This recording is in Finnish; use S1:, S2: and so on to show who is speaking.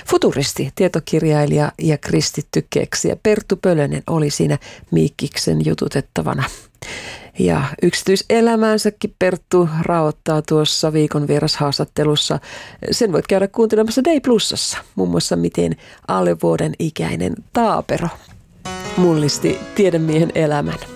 S1: Futuristi, tietokirjailija ja kristitty keksijä Perttu Pölönen oli siinä Miikkiksen jututettavana. Ja yksityiselämäänsäkin Perttu raottaa tuossa viikon vierashaastattelussa. Sen voit käydä kuuntelemassa Day Plusassa. Muun muassa miten alle vuoden ikäinen taapero mullisti tiedemiehen elämän.